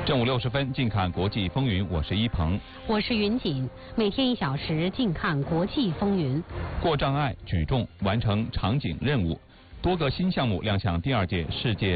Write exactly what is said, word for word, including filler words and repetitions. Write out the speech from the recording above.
正午六十分，近看国际风云，我是一鹏， 我是云锦。每天一小时，近看国际风云。 过障碍、举重，完成场景任务，多个新项目亮相第二届世界